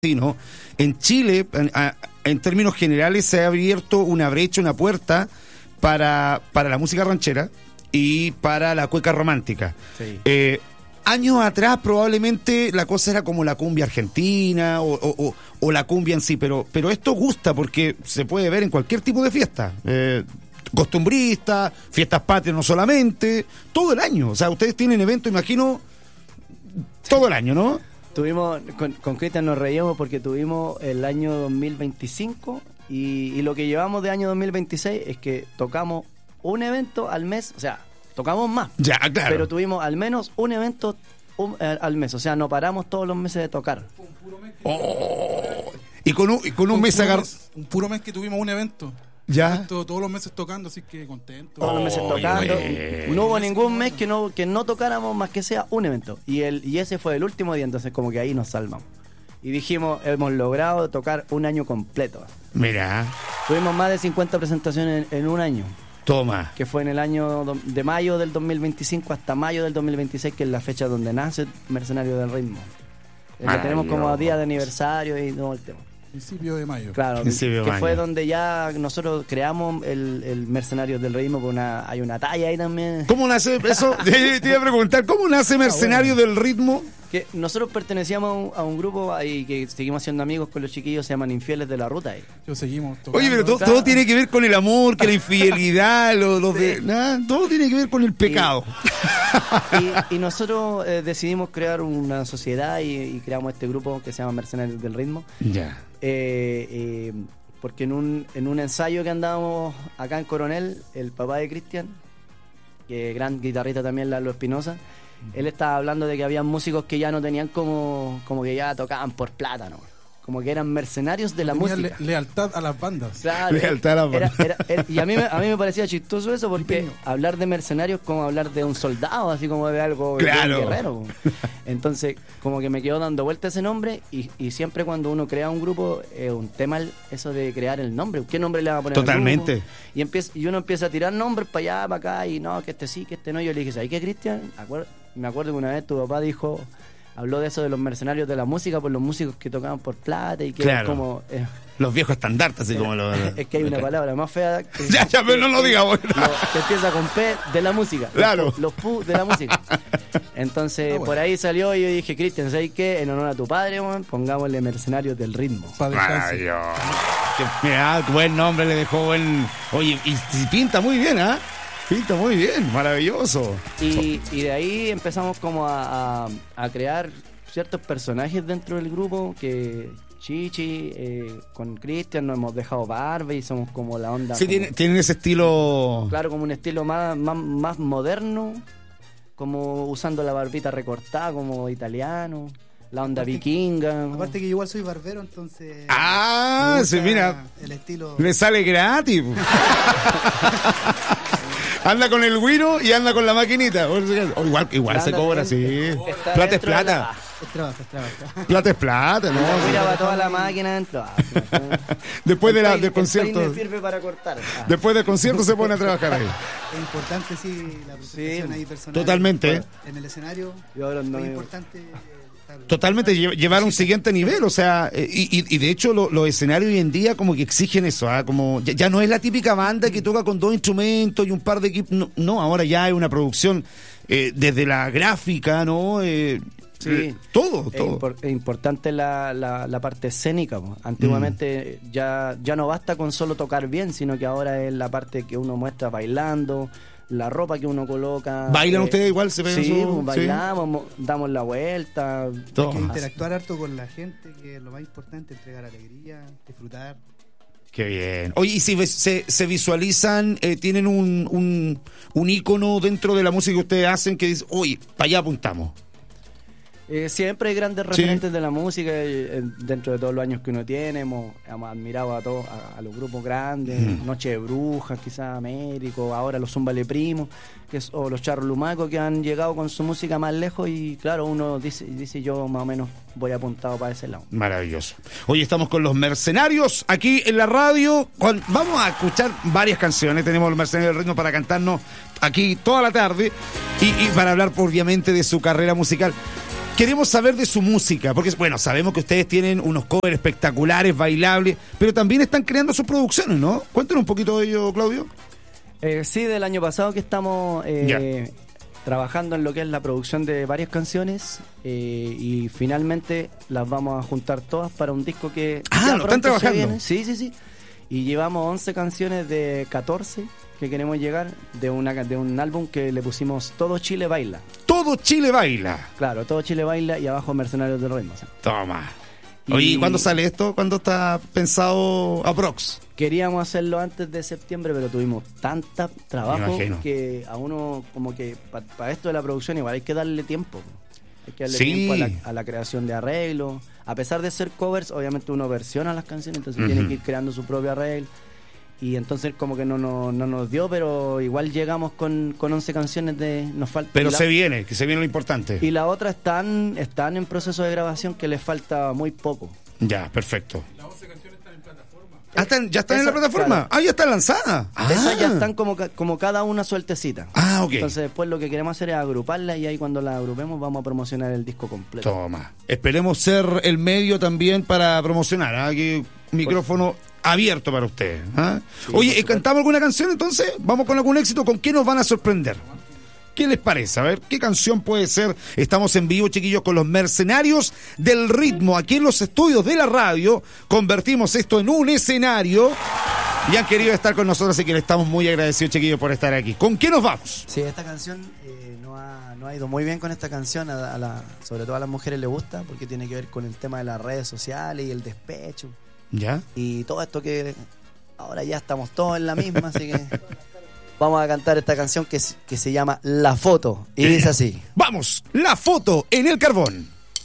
¿no? En Chile, en términos generales, se ha abierto una brecha, una puerta para la música ranchera y para la cueca romántica. Sí. Años atrás probablemente la cosa era como la cumbia argentina o la cumbia en sí, pero esto gusta porque se puede ver en cualquier tipo de fiesta. Costumbrista, fiestas patrias no solamente, todo el año. O sea, ustedes tienen eventos, imagino, todo el año, ¿no? Tuvimos, con Cristian nos reíamos porque tuvimos el año 2025 y lo que llevamos de año 2026 es que tocamos un evento al mes, o sea, tocamos más. Ya, claro. Pero tuvimos al menos un evento al mes, o sea, no paramos todos los meses de tocar. Oh. Y con un mes un puro mes que tuvimos un evento. Ya. Todos los meses tocando, así que contento. Todos los meses tocando. No hubo ningún mes que no tocáramos más que sea un evento. Y ese fue el último día, entonces como que ahí nos salvamos. Y dijimos, hemos logrado tocar un año completo. Mira. Tuvimos más de 50 presentaciones en un año. Toma. Que fue en el año de mayo del 2025 hasta mayo del 2026, que es la fecha donde nace Mercenario del Ritmo. Que tenemos como día de aniversario y todo el tema. Principio de mayo. Claro, que fue donde ya nosotros creamos el Mercenario del Ritmo, hay una talla ahí también. ¿Cómo nace eso? Te iba a preguntar, ¿cómo nace Mercenario del Ritmo? Que nosotros pertenecíamos a un grupo ahí que seguimos siendo amigos con los chiquillos, se llaman Infieles de la Ruta. Ahí. Yo seguimos tocando. Oye, pero todo tiene que ver con el amor, que la infidelidad, todo tiene que ver con el pecado. Y nosotros decidimos crear una sociedad y creamos este grupo que se llama Mercenarios del Ritmo. Ya. Porque en un ensayo que andábamos acá en Coronel, el papá de Cristian, que gran guitarrista también, Lalo Espinosa, él estaba hablando de que había músicos que ya no tenían como que ya tocaban por plata, ¿no? Como que eran mercenarios de la música. Lealtad a las bandas. Claro, lealtad a las bandas. Y a mí me parecía chistoso eso, porque hablar de mercenarios es como hablar de un soldado, así como de algo, claro, de un guerrero. Entonces, como que me quedó dando vuelta ese nombre y siempre cuando uno crea un grupo, es un tema eso de crear el nombre. ¿Qué nombre le va a poner totalmente al grupo? Y uno empieza a tirar nombres para allá, para acá, y no, que este sí, que este no. Yo le dije, ¿sabes qué, Cristian? Me acuerdo que una vez tu papá habló de eso de los mercenarios de la música, por los músicos que tocaban por plata y que claro, como los viejos estandartes, así como lo. Es que hay una palabra más fea que, ya, pero no lo diga, bueno. Que empieza con P de la música. Claro. Los Pu de la música. Entonces, por ahí salió y yo dije, Cristian, ¿sabes qué? En honor a tu padre, man, pongámosle Mercenarios del Ritmo. Mira, buen nombre le dejó buen. Oye, y pinta muy bien, ¿ah? Pinta muy bien, maravilloso. Y de ahí empezamos como a crear ciertos personajes dentro del grupo, que Chichi, con Cristian nos hemos dejado barba y somos como la onda. Sí, tienen ese estilo. Claro, como un estilo más moderno, como usando la barbita recortada, como italiano. La onda vikinga. Aparte que yo igual soy barbero, entonces... Sí, mira. El estilo... Le sale gratis. Anda con el güiro y anda con la maquinita. Igual se cobra, sí. Plata es plata. Es trabajo. Plata es plata, ¿no? Mira, va toda la máquina dentro. Después del concierto. Sirve para cortar. Después del concierto se pone a trabajar ahí. Es importante, sí, la presentación ahí personal. Totalmente. En el escenario. Es muy importante. Totalmente, llevar a un siguiente nivel, o sea, y de hecho los escenarios hoy en día como que exigen eso, como ya no es la típica banda que toca con 2 instrumentos y un par de equipos, no, ahora ya hay una producción desde la gráfica, ¿no? Sí, todo. Es importante la parte escénica. Antiguamente ya no basta con solo tocar bien, sino que ahora es la parte que uno muestra bailando, la ropa que uno coloca. ¿Bailan ustedes igual? Sí, bailamos, damos la vuelta. Hay que interactuar harto con la gente, que es lo más importante, entregar alegría, disfrutar. Qué bien. Oye, y si se visualizan, tienen un ícono dentro de la música que ustedes hacen que dice, oye, para allá apuntamos. Siempre hay grandes referentes de la música dentro de todos los años que uno tiene. Hemos admirado a los grupos grandes, Noche de Brujas, quizás Américo, ahora los Zúmbale Primo, o los Charros Lumaco, que han llegado con su música más lejos y claro, uno dice yo más o menos voy apuntado para ese lado. Maravilloso. Hoy estamos con los Mercenarios aquí en la radio. Vamos a escuchar varias canciones. Tenemos los Mercenarios del Ritmo para cantarnos aquí toda la tarde y para hablar obviamente de su carrera musical. Queremos saber de su música, porque bueno, sabemos que ustedes tienen unos covers espectaculares, bailables, pero también están creando sus producciones, ¿no? Cuéntanos un poquito de ello, Claudio. Sí, del año pasado que estamos trabajando en lo que es la producción de varias canciones y finalmente las vamos a juntar todas para un disco que ya ¿lo están pronto se trabajando? viene. Sí. Y llevamos 11 canciones de 14 que queremos llegar de un álbum que le pusimos Todo Chile Baila. Todo Chile Baila. Claro, Todo Chile Baila y abajo Mercenarios del Ritmo. ¿Sí? Toma. Oye, ¿y cuándo sale esto? ¿Cuándo está pensado aprox? Queríamos hacerlo antes de septiembre, pero tuvimos tanta trabajo que a uno como que para esto de la producción igual hay que darle tiempo. Hay que darle tiempo a la creación de arreglos. A pesar de ser covers, obviamente uno versiona las canciones, entonces tiene que ir creando su propio arreglo. Y entonces como que no nos dio, pero igual llegamos con 11 canciones nos falta. Pero se viene lo importante. Y la otra están en proceso de grabación que les falta muy poco. Ya, perfecto. Las 11 canciones están en plataforma. ¿Ya están en la plataforma? Claro. Ya están lanzadas. Esas ya están como cada una sueltecita. Ok. Entonces después lo que queremos hacer es agruparlas y ahí cuando las agrupemos vamos a promocionar el disco completo. Toma. Esperemos ser el medio también para promocionar. Aquí micrófono abierto para ustedes. Sí, oye, ¿cantamos alguna canción entonces? Vamos con algún éxito. ¿Con qué nos van a sorprender? ¿Qué les parece? A ver, ¿qué canción puede ser? Estamos en vivo, chiquillos, con los Mercenarios del Ritmo. Aquí en los estudios de la radio convertimos esto en un escenario y han querido estar con nosotros, así que les estamos muy agradecidos, chiquillos, por estar aquí. ¿Con qué nos vamos? Sí, esta canción no ha ido muy bien con esta canción. Sobre todo a las mujeres les gusta porque tiene que ver con el tema de las redes sociales y el despecho. ¿Ya? Y todo esto que ahora ya estamos todos en la misma, así que vamos a cantar esta canción que se llama La Foto y dice así. Vamos, La Foto en el Carbón.